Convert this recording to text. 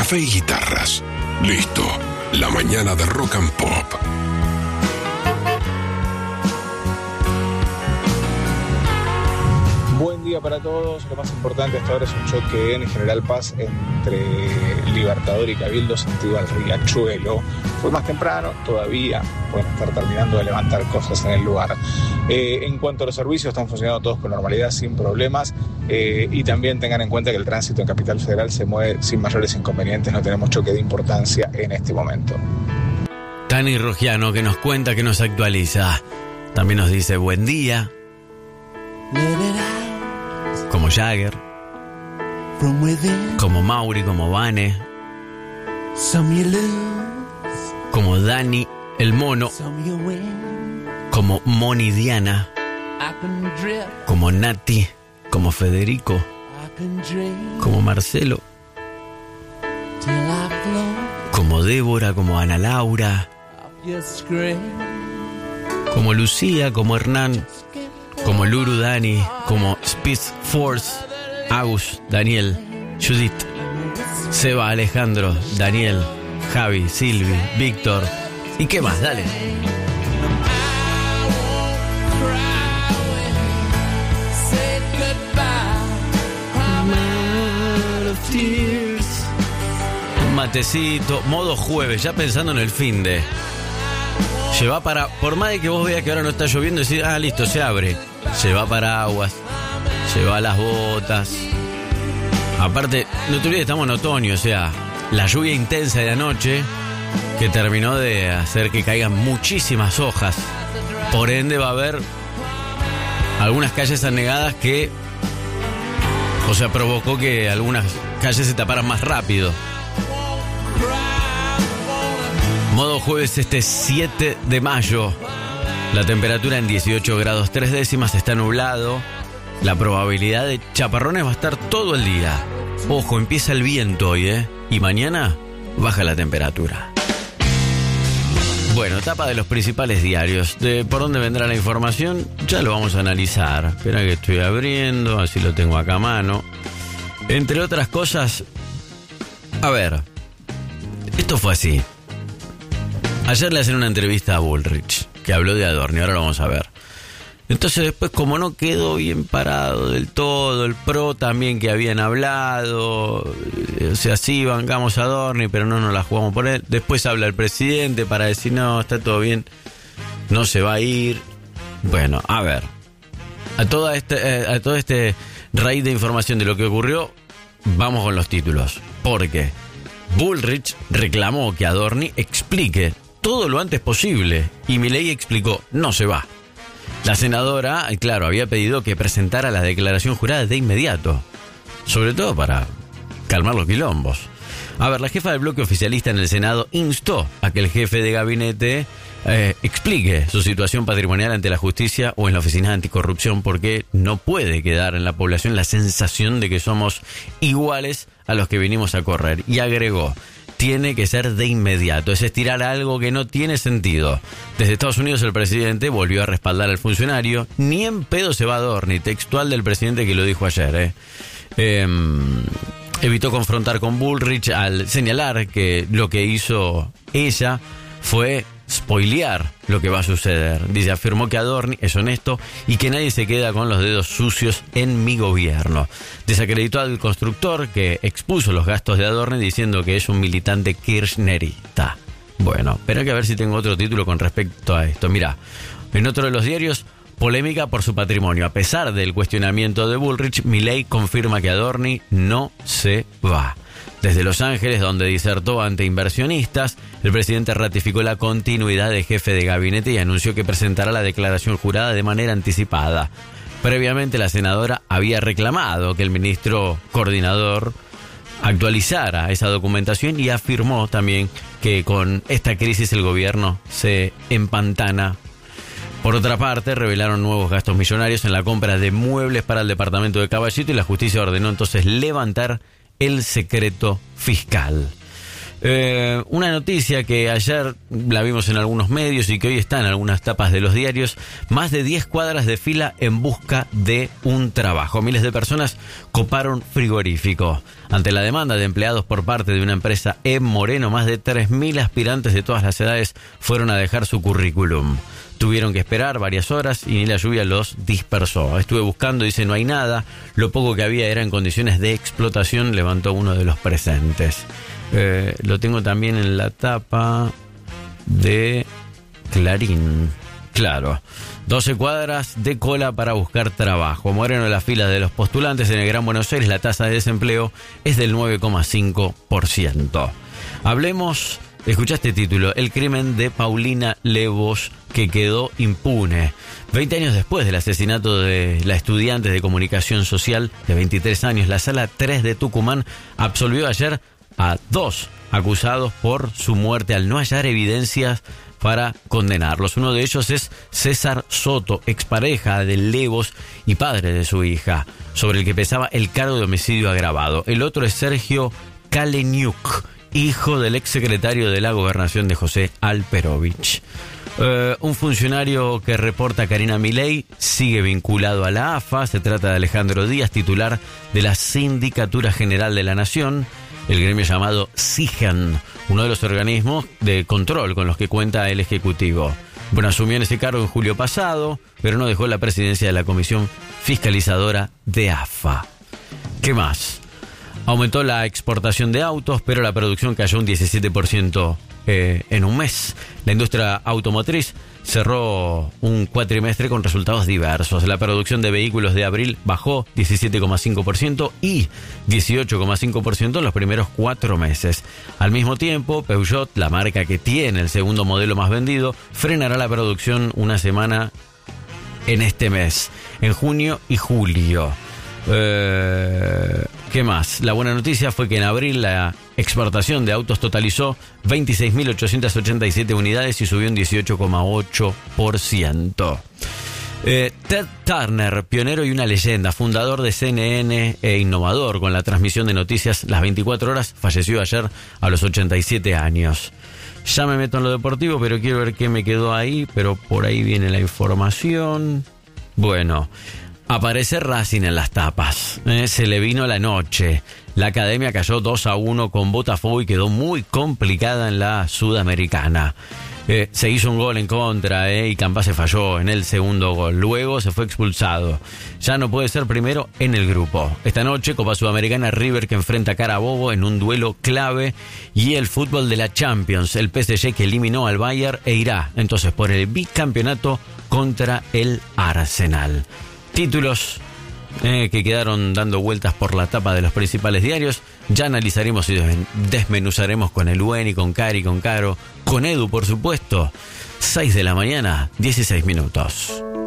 café y guitarras. Listo, la mañana de Rock and Pop. Buen día para todos. Lo más importante hasta ahora es un choque en General Paz entre Libertador y Cabildo sentido al Riachuelo. Fue más temprano, todavía pueden estar terminando de levantar cosas en el lugar. En cuanto a los servicios, están funcionando todos con normalidad, sin problemas. Y también tengan en cuenta que el tránsito en Capital Federal se mueve sin mayores inconvenientes. No tenemos choque de importancia en este momento. Tani Rogiano, que nos cuenta, que nos actualiza. También nos dice buen día. Como Jagger, como Mauri, como Vane, como Dani el Mono, como Moni Diana, como Nati, como Federico, como Marcelo, como Débora, como Ana Laura, como Lucía, como Hernán, como Luru Dani, como Speed Force, Agus, Daniel, Judith, Seba, Alejandro, Daniel, Javi, Silvi, Víctor. ¿Y qué más? Dale. Un matecito, modo jueves, ya pensando en el finde. Lleva para, por más de que vos veas que ahora no está lloviendo, decir, listo, se abre. Lleva paraguas, lleva las botas. Aparte, no te olvides, estamos en otoño, o sea, la lluvia intensa de anoche que terminó de hacer que caigan muchísimas hojas. Por ende va a haber algunas calles anegadas que, o sea, provocó que algunas calles se taparan más rápido. Modo jueves 7 de mayo. La temperatura en 18 grados 3 décimas, está nublado. La probabilidad de chaparrones va a estar todo el día. Ojo, empieza el viento hoy, y mañana baja la temperatura. Bueno, tapa de los principales diarios. De por dónde vendrá la información, ya lo vamos a analizar. Espera que estoy abriendo, así lo tengo acá a mano. Entre otras cosas, a ver, esto fue así. Ayer le hacen una entrevista a Bullrich, que habló de Adorni, ahora lo vamos a ver. Entonces después, como no quedó bien parado del todo, el PRO también que habían hablado, o sea, sí, bancamos a Adorni, pero no nos la jugamos por él. Después habla el presidente para decir, no, está todo bien, no se va a ir. Bueno, a ver, a todo este raíz de información de lo que ocurrió, vamos con los títulos. Porque Bullrich reclamó que Adorni explique todo lo antes posible y Milei explicó, no se va. La senadora, claro, había pedido que presentara la declaración jurada de inmediato, sobre todo para calmar los quilombos. A ver, la jefa del bloque oficialista en el Senado instó a que el jefe de gabinete explique su situación patrimonial ante la justicia o en la oficina de anticorrupción, porque no puede quedar en la población la sensación de que somos iguales a los que vinimos a correr. Y agregó, tiene que ser de inmediato, es estirar algo que no tiene sentido. Desde Estados Unidos el presidente volvió a respaldar al funcionario, ni en pedo se va Adorni, textual del presidente que lo dijo ayer. Evitó confrontar con Bullrich al señalar que lo que hizo ella fue spoilear lo que va a suceder. Dice, afirmó que Adorni es honesto y que nadie se queda con los dedos sucios en mi gobierno. Desacreditó al constructor que expuso los gastos de Adorni diciendo que es un militante kirchnerista. Bueno, espera que a ver si tengo otro título con respecto a esto. Mirá, en otro de los diarios, polémica por su patrimonio. A pesar del cuestionamiento de Bullrich, Milei confirma que Adorni no se va. Desde Los Ángeles, donde disertó ante inversionistas, el presidente ratificó la continuidad de jefe de gabinete y anunció que presentará la declaración jurada de manera anticipada. Previamente, la senadora había reclamado que el ministro coordinador actualizara esa documentación y afirmó también que con esta crisis el gobierno se empantana. Por otra parte, revelaron nuevos gastos millonarios en la compra de muebles para el departamento de Caballito y la justicia ordenó entonces levantar el secreto fiscal. Una noticia que ayer la vimos en algunos medios y que hoy está en algunas tapas de los diarios: más de 10 cuadras de fila en busca de un trabajo. Miles de personas coparon frigorífico. Ante la demanda de empleados por parte de una empresa en Moreno, más de 3.000 aspirantes de todas las edades fueron a dejar su currículum. Tuvieron que esperar varias horas y ni la lluvia los dispersó. Estuve buscando, dice, no hay nada. Lo poco que había era en condiciones de explotación, levantó uno de los presentes. Lo tengo también en la tapa de Clarín. Claro, 12 cuadras de cola para buscar trabajo. Moreno en la fila de los postulantes. En el Gran Buenos Aires la tasa de desempleo es del 9,5%. Hablemos, escuchá este título: el crimen de Paulina Levos, que quedó impune. 20 años después del asesinato de la estudiante de comunicación social de 23 años, la Sala 3 de Tucumán absolvió ayer a 2 acusados por su muerte al no hallar evidencias para condenarlos. Uno de ellos es César Soto, expareja de Levos y padre de su hija, sobre el que pesaba el cargo de homicidio agravado. El otro es Sergio Kaleniuk, hijo del exsecretario de la Gobernación de José Alperovich. Un funcionario que reporta Karina Milei sigue vinculado a la AFA. Se trata de Alejandro Díaz, titular de la Sindicatura General de la Nación, el gremio llamado SIGEN, uno de los organismos de control con los que cuenta el Ejecutivo. Bueno, asumió en ese cargo en julio pasado, pero no dejó la presidencia de la Comisión Fiscalizadora de AFA. ¿Qué más? Aumentó la exportación de autos, pero la producción cayó un 17% en un mes. La industria automotriz cerró un cuatrimestre con resultados diversos. La producción de vehículos de abril bajó 17,5% y 18,5% en los primeros 4 meses. Al mismo tiempo, Peugeot, la marca que tiene el segundo modelo más vendido, frenará la producción una semana en este mes, en junio y julio. ¿Qué más? La buena noticia fue que en abril la exportación de autos totalizó 26.887 unidades y subió un 18,8%. Ted Turner, pionero y una leyenda, fundador de CNN e innovador con la transmisión de noticias las 24 horas, falleció ayer a los 87 años. Ya me meto en lo deportivo, pero quiero ver qué me quedó ahí, pero por ahí viene la información. Bueno, aparece Racing en las tapas. Se le vino la noche. La academia cayó 2-1 con Botafogo y quedó muy complicada en la Sudamericana. Se hizo un gol en contra y Campazzo falló en el segundo gol. Luego se fue expulsado. Ya no puede ser primero en el grupo. Esta noche, Copa Sudamericana, River que enfrenta a Carabobo en un duelo clave. Y el fútbol de la Champions, el PSG que eliminó al Bayern e irá entonces por el bicampeonato contra el Arsenal. Títulos que quedaron dando vueltas por la tapa de los principales diarios. Ya analizaremos y desmenuzaremos con el Buen y con Cari, con Caro, con Edu, por supuesto. 6 de la mañana, 16 minutos.